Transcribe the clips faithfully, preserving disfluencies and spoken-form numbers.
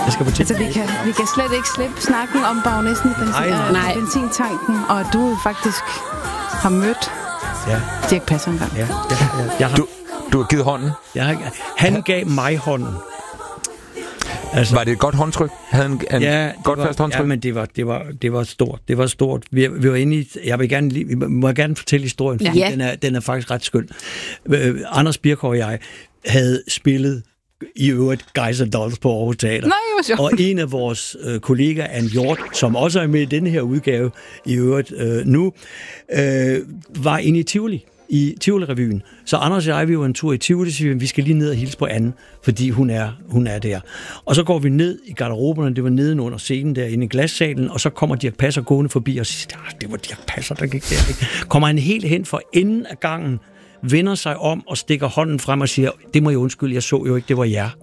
Jeg skal på altså, vi kan, vi kan slet ikke slippe snakken om bagnæsten i benzin, nej. benzintanken, og du faktisk har mødt ja. Dirch Passer engang. Ja, ja, ja. Jeg har, du, du har givet hånden? Jeg har, han gav mig hånden. Altså, var det et godt håndtryk? Havde han en ja, godt var, fast håndtryk? Ja, men det var, det var, det var stort. Det var stort. Vi, vi var inde i, jeg vil gerne, vi må gerne fortælle historien, for ja. den, er, den er faktisk ret skøn. Uh, Anders Birkgaard og jeg havde spillet i øvrigt Guys and Dolls på Aarhus Teater. Nej, og en af vores øh, kollegaer, Anne Hjort, som også er med i denne her udgave i øvrigt øh, nu, øh, var inde i Tivoli, i Tivoli-revyen. Så Anders og jeg, vi var en tur i Tivoli, så vi skal lige ned og hilse på Anne, fordi hun er, hun er der. Og så går vi ned i garderoberne, det var nedenunder scenen der inde i glassalen, og så kommer Dirch Passer gående forbi og siger, det var Dirch Passer, der gik der. Ikke? Kommer han helt hen for enden af gangen, vender sig om og stikker hånden frem og siger, det må jeg undskylde, jeg så jo ikke, det var jer.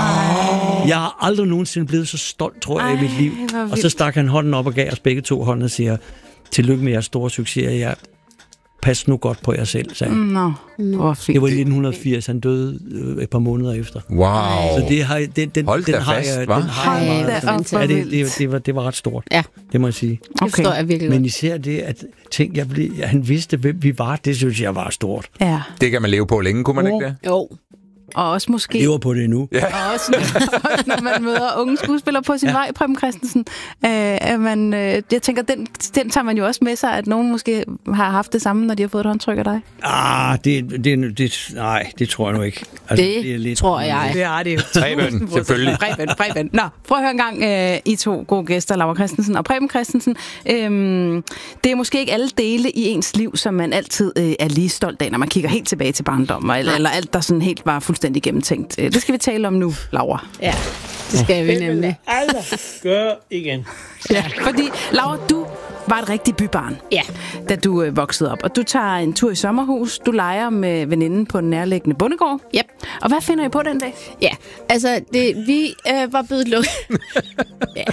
Ej. Jeg har aldrig nogensinde blevet så stolt, tror jeg, Ej, i mit liv. Og så stak han hånden op og gav os begge to hånden og siger, tillykke med jeres store succes, jeg pas nu godt på jer selv, sagde han. Nå, hvor fint. Det var i nitten firs, han døde øh, et par måneder efter. Wow. Så det har, den, den, Hold den da har fast, jeg, hva'? den har jeg Ej, meget. det, er Ja, det, det, det, var, det var ret stort, ja. Det må jeg sige. Okay. Det forstår jeg virkelig. Men især det, at tænk, jeg blev, han vidste, hvem vi var, det synes jeg var stort. Ja. Det kan man leve på længe, kunne man oh. ikke det? Jo. Og også måske... Lever på det nu. Ja. Og også, også når man møder unge skuespillere på sin ja. vej, Preben Christensen. Øh, at man, øh, jeg tænker, den, den tager man jo også med sig, at nogen måske har haft det samme, når de har fået et håndtryk af dig. Ah, det, det, det, nej, det tror jeg nu ikke. Altså, det, det er lidt, tror jeg. Det er det jo. Preben, selvfølgelig. Preben, Preben. Nå, prøv at høre en gang, øh, I to gode gæster, Laura Christensen og Preben Christensen. Øhm, det er måske ikke alle dele i ens liv, som man altid øh, er lige stolt af, når man kigger helt tilbage til barndommen, eller, eller alt, der sådan helt var fuldstændig gennemtænkt. Det skal vi tale om nu, Laura. Ja, det skal vi nemlig. aldrig gøre igen. Ja, fordi, Laura, du var et rigtigt bybarn, ja. da du øh, voksede op. Og du tager en tur i sommerhus, du leger med veninden på den nærliggende bondegård. Yep. Og hvad finder I på den dag? Ja, altså, det, vi øh, var blevet lukket. ja.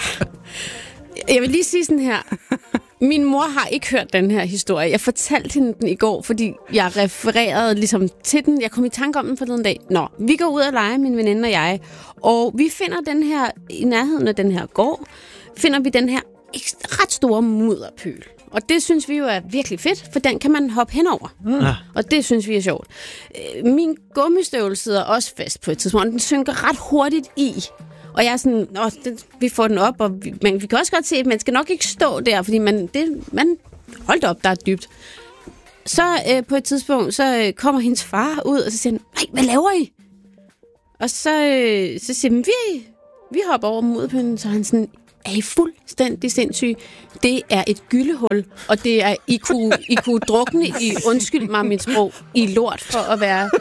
Jeg vil lige sige sådan her. Min mor har ikke hørt den her historie. Jeg fortalte hende den i går, fordi jeg refererede ligesom til den. Jeg kom i tanke om den forleden dag. Nå, vi går ud og leger, min veninde og jeg. Og vi finder den her, i nærheden af den her gård, finder vi den her ret store mudderpøl. Og det synes vi jo er virkelig fedt, for den kan man hoppe henover. Mm. Og det synes vi er sjovt. Min gummistøvle sidder også fast på et tidspunkt. Den synker ret hurtigt i. Og jeg er sådan, Nå, det, vi får den op, og vi, men vi kan også godt se, at man skal nok ikke stå der, fordi man, det, man holdt op, der er dybt. Så øh, på et tidspunkt, så øh, kommer hendes far ud, og så siger han, nej, hvad laver I? Og så, øh, så siger han, vi, vi hopper over mudderpølen, så han sådan, er I fuldstændig sindssyge? Det er et gyllehul, og det er, I kunne, I kunne drukne i, undskyld mig mit sprog, i lort for at være...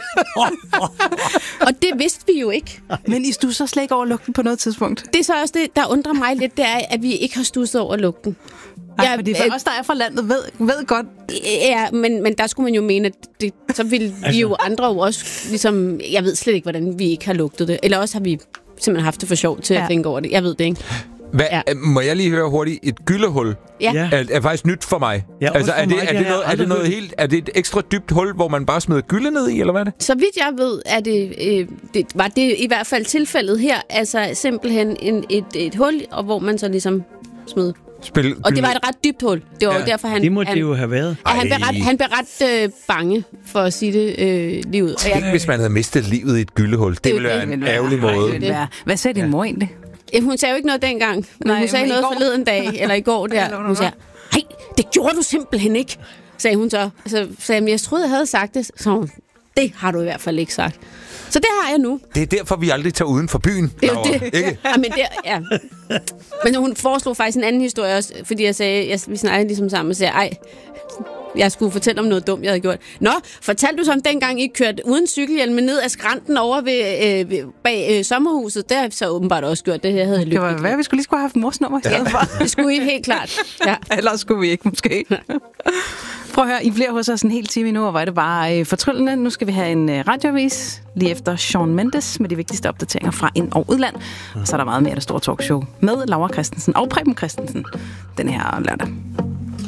Og det vidste vi jo ikke. Men I stusser slet ikke over lugten på noget tidspunkt? Det er så også det, der undrer mig lidt, det er, at vi ikke har stusset over lugten. Nej, ja, fordi for øh, os, der er fra landet, ved, ved godt... Ja, men, men der skulle man jo mene, at det, så ville vi jo andre jo også, ligesom... Jeg ved slet ikke, hvordan vi ikke har lugtet det. Eller også har vi simpelthen haft det for sjovt til ja. at tænke over det. Jeg ved det ikke. Hvad, ja. Må jeg lige høre hurtigt? Et gyllehul ja. er, er faktisk nyt for mig. Ja, altså, er, det, mig, er, det noget, er det noget helt... Er det et ekstra dybt hul, hvor man bare smider gylde ned i, eller hvad er det? Så vidt jeg ved, er det, øh, det var det i hvert fald tilfældet her. Altså simpelthen en, et, et hul, og hvor man så ligesom smed... Spil, og det var et ret dybt hul. Det var ja. derfor, han... Det må han, det jo have været. Ja, han blev ret, han blev ret øh, bange, for at sige det øh, lige ud. Tænk, hvis man havde mistet livet i et gyllehul. Det, det ville være en ærgerlig måde. Ja. Hvad sagde din ja. mor egentlig? Ja, hun sagde jo ikke noget dengang. Men Nej, hun sagde noget forleden dag, eller i går der. Hun sagde, nej, det gjorde du simpelthen ikke, sagde hun så. Så sagde jeg, jeg troede, jeg havde sagt det. Så hun, det har du i hvert fald ikke sagt. Så det har jeg nu. Det er derfor, vi aldrig tager uden for byen. Det er jo det. Ikke? Ja, men, det, ja. men hun foreslog faktisk en anden historie også, fordi jeg sagde, jeg, vi snakkede ligesom sammen og sagde, ej, jeg skulle fortælle om noget dumt, jeg havde gjort. Nå, fortalte du så om dengang, I kørte uden cykelhjelm med ned ad skrænten over ved, øh, ved, bag øh, sommerhuset? Det har så åbenbart også gjort. Det her havde det var hvad, vi skulle lige skulle have haft morsnummer. Ja, det skulle I helt klart. Ja. Ellers skulle vi ikke, måske. Prøv at høre, I bliver hos os en hel time nu, og hvor er det bare øh, fortryllende. Nu skal vi have en øh, radioavis lige efter Shawn Mendes med de vigtigste opdateringer fra ind- og udland. Og så er der meget mere af det store talkshow med Laura Christensen og Preben Christensen den her lørdag.